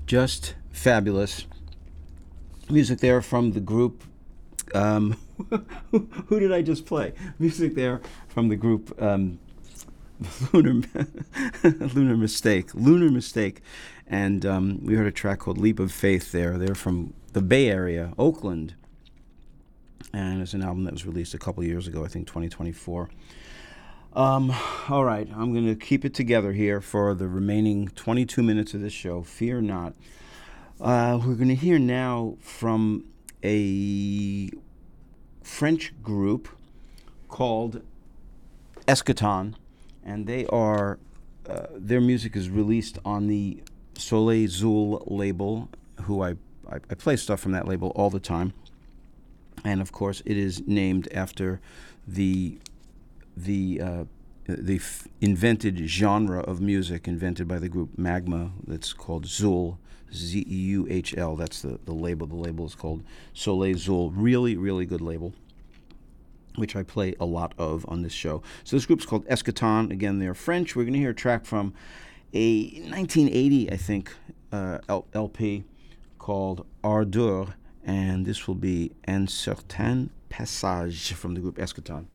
Just fabulous. Music there from the group. Who did I just play? Music there from the group Lunar Lunar Mistake. Lunar Mistake. And we heard a track called Leap of Faith there. They're from the Bay Area, Oakland. And it's an album that was released a couple years ago, I think 2024. All right, I'm going to keep it together here for the remaining 22 minutes of this show. Fear not. We're going to hear now from a French group called Eschaton, and they are their music is released on the Soleil Zul label, who I play stuff from that label all the time. And of course, it is named after the invented genre of music invented by the group Magma that's called Zul, Zeuhl. That's the label. The label is called Soleil Zul. Really, really good label, which I play a lot of on this show. So this group's called Eschaton. Again, they're French. We're going to hear a track from a 1980, I think, LP called Ardeur, and this will be Un certain passage from the group Eschaton.